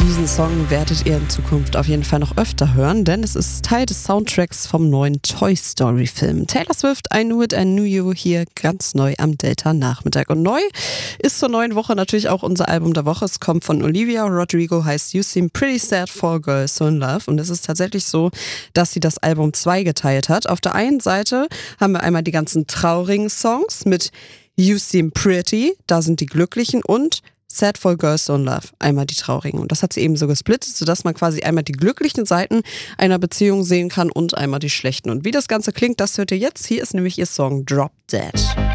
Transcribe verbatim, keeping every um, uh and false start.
Diesen Song werdet ihr in Zukunft auf jeden Fall noch öfter hören, denn es ist Teil des Soundtracks vom neuen Toy Story Film. Taylor Swift, I Knew It, I Knew You, hier ganz neu am Delta-Nachmittag. Und neu ist zur neuen Woche natürlich auch unser Album der Woche. Es kommt von Olivia Rodrigo, heißt You Seem Pretty Sad for a Girl So in Love. Und es ist tatsächlich so, dass sie das Album zweigeteilt hat. Auf der einen Seite haben wir einmal die ganzen traurigen Songs mit You Seem Pretty, da sind die glücklichen, und Sad for Girls So in Love, einmal die traurigen. Und das hat sie eben so gesplittet, sodass man quasi einmal die glücklichen Seiten einer Beziehung sehen kann und einmal die schlechten. Und wie das Ganze klingt, das hört ihr jetzt. Hier ist nämlich ihr Song Drop Dead.